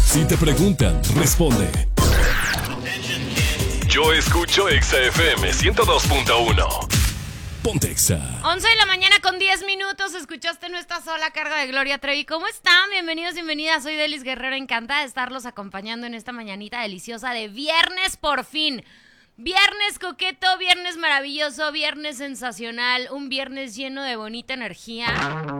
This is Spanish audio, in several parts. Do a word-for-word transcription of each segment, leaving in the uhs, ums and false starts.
Si te preguntan, responde. Yo escucho Exa F M ciento dos punto uno. Ponte Exa. once de la mañana con diez minutos. Escuchaste nuestra sola carga de Gloria Trevi. ¿Cómo están? Bienvenidos, bienvenidas. Soy Delis Guerrero. Encantada de estarlos acompañando en esta mañanita deliciosa de viernes por fin. Viernes coqueto, viernes maravilloso, viernes sensacional. Un viernes lleno de bonita energía.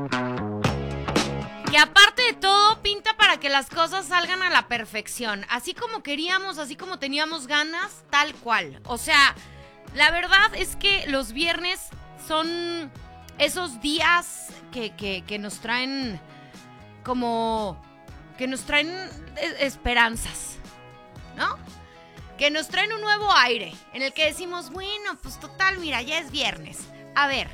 Que aparte de todo, pinta para que las cosas salgan a la perfección. Así como queríamos, así como teníamos ganas, tal cual. O sea, la verdad es que los viernes son esos días que, que, que nos traen como... que nos traen esperanzas, ¿no? Que nos traen un nuevo aire, en el que decimos, bueno, pues total, mira, ya es viernes. A ver,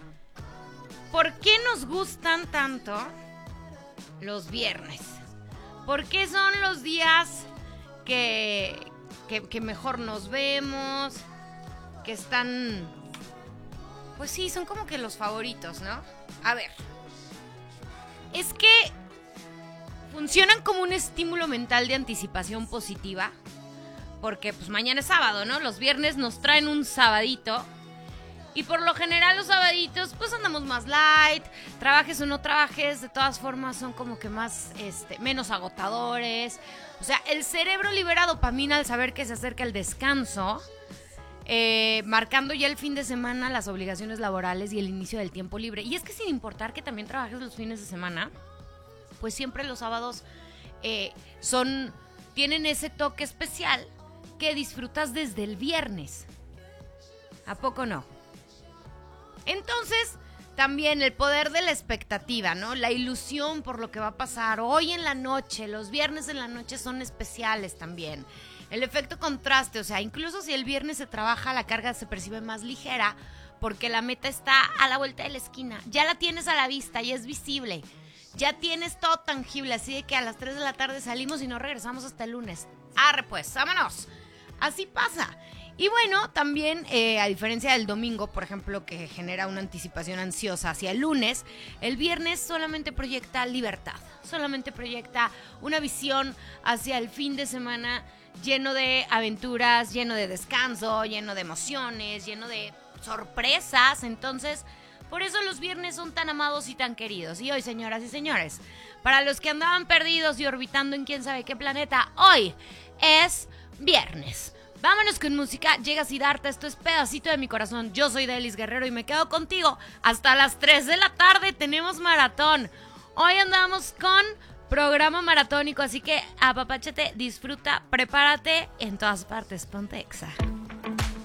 ¿por qué nos gustan tanto los viernes? ¿Por qué son los días que, que, que mejor nos vemos? Que están... Pues sí, son como que los favoritos, ¿no? A ver, es que funcionan como un estímulo mental de anticipación positiva, porque pues mañana es sábado, ¿no? Los viernes nos traen un sabadito. Y por lo general los sabaditos pues andamos más light, trabajes o no trabajes, de todas formas son como que más, este, menos agotadores. O sea, el cerebro libera dopamina al saber que se acerca el descanso, eh, marcando ya el fin de semana, las obligaciones laborales y el inicio del tiempo libre. Y es que sin importar que también trabajes los fines de semana, pues siempre los sábados eh, son, tienen ese toque especial que disfrutas desde el viernes. ¿A poco no? Entonces, también el poder de la expectativa, ¿no? La ilusión por lo que va a pasar hoy en la noche. Los viernes en la noche son especiales también. El efecto contraste, o sea, incluso si el viernes se trabaja, la carga se percibe más ligera porque la meta está a la vuelta de la esquina. Ya la tienes a la vista y es visible. Ya tienes todo tangible, así de que a las tres de la tarde salimos y no regresamos hasta el lunes. Arre pues, vámonos. Así pasa. Y bueno, también eh, a diferencia del domingo, por ejemplo, que genera una anticipación ansiosa hacia el lunes, el viernes solamente proyecta libertad, solamente proyecta una visión hacia el fin de semana lleno de aventuras, lleno de descanso, lleno de emociones, lleno de sorpresas. Entonces, por eso los viernes son tan amados y tan queridos. Y hoy, señoras y señores, para los que andaban perdidos y orbitando en quién sabe qué planeta, hoy es viernes. Vámonos con música, llega Siddhartha, esto es Pedacito de mi Corazón. Yo soy Delis Guerrero y me quedo contigo hasta las tres de la tarde, tenemos maratón. Hoy andamos con programa maratónico, así que apapáchate, disfruta, prepárate, en todas partes, ponte Exa.